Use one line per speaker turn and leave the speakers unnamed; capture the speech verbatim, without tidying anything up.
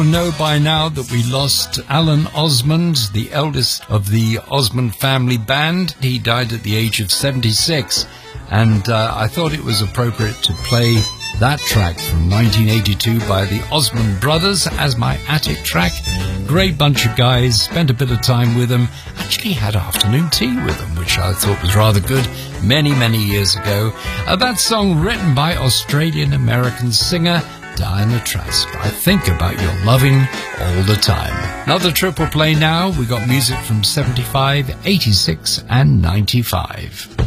Know by now that we lost Alan Osmond, the eldest of the Osmond family band. He died at the age of seventy-six, and uh, I thought it was appropriate to play that track from nineteen eighty-two by the Osmond Brothers as my attic track. Great bunch of guys, spent a bit of time with them, actually had afternoon tea with them, which I thought was rather good many, many years ago. Uh, that song written by Australian-American singer Diana Trask. I think about your loving all the time. Another triple play now. We got music from seventy-five, eighty-six and ninety-five.